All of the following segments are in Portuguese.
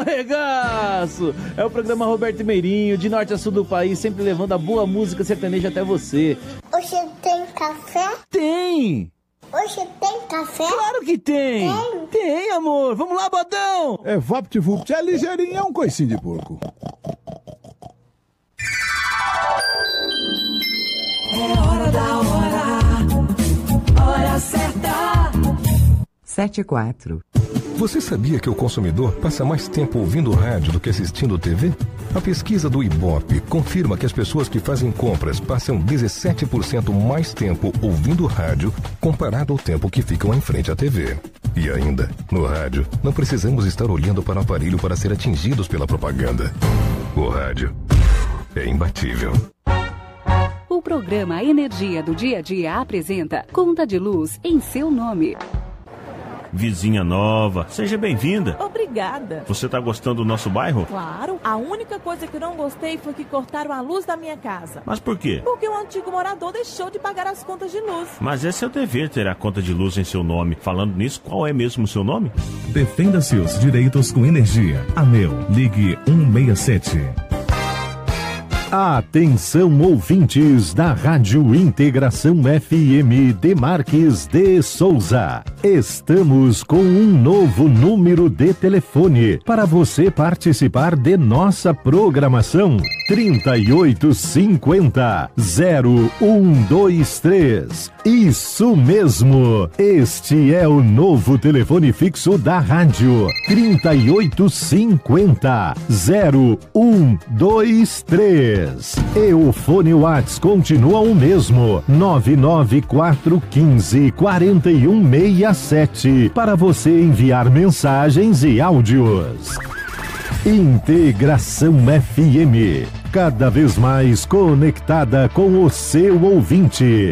regaço! É o programa Roberto Meirinho, de norte a sul do país, sempre levando a boa música sertaneja até você. Hoje tem café? Tem! Hoje tem café? Claro que tem! Tem, amor! Vamos lá, bodão! É VaptVupt, é ligeirinho, é um coicinho de porco. É hora da hora certa. 7:04. Você sabia que o consumidor passa mais tempo ouvindo rádio do que assistindo TV? A pesquisa do Ibope confirma que as pessoas que fazem compras passam 17% mais tempo ouvindo rádio comparado ao tempo que ficam em frente à TV. E ainda, no rádio, não precisamos estar olhando para o aparelho para ser atingidos pela propaganda. O rádio é imbatível. O programa Energia do Dia a Dia apresenta Conta de Luz em seu nome. Vizinha nova, seja bem-vinda. Obrigada. Você tá gostando do nosso bairro? Claro. A única coisa que não gostei foi que cortaram a luz da minha casa. Mas por quê? Porque o antigo morador deixou de pagar as contas de luz. Mas é seu dever ter a conta de luz em seu nome. Falando nisso, qual é mesmo o seu nome? Defenda seus direitos com energia. ANEEL. Ligue 167. Atenção, ouvintes da Rádio Integração FM de Marques de Souza. Estamos com um novo número de telefone para você participar de nossa programação. 3850-0123. Isso mesmo. Este é o novo telefone fixo da rádio. 3850-0123. E o fone Whats continua o mesmo, 994154167, para você enviar mensagens e áudios. Integração FM, cada vez mais conectada com o seu ouvinte.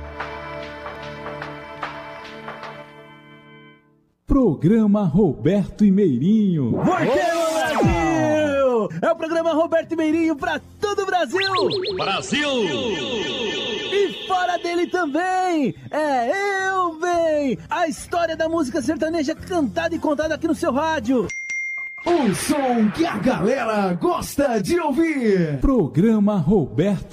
Programa Roberto e Meirinho. Voltemos, Brasil! É o programa Roberto e Meirinho pra todo o Brasil! Brasil! E fora dele também! É Eu Bem! A história da música sertaneja cantada e contada aqui no seu rádio. Um som que a galera gosta de ouvir. Programa Roberto